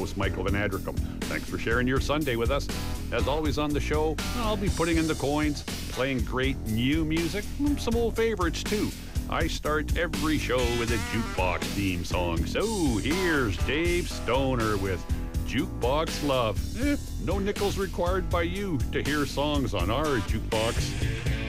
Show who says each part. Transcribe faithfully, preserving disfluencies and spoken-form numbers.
Speaker 1: host, Michael Van Adricum. Thanks for sharing your Sunday with us. As always on the show, I'll be putting in the coins, playing great new music, some old favorites too. I start every show with a jukebox theme song. So here's Dave Stoner with Jukebox Love. Eh, no nickels required by you to hear songs on our jukebox.